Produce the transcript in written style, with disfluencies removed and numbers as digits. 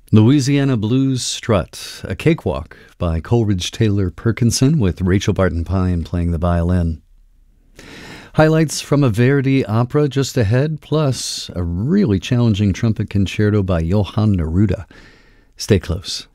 Louisiana Blues Strut, a cakewalk by Coleridge Taylor Perkinson with Rachel Barton Pine playing the violin. Highlights from a Verdi opera just ahead, plus a really challenging trumpet concerto by Johann Neruda. Stay close.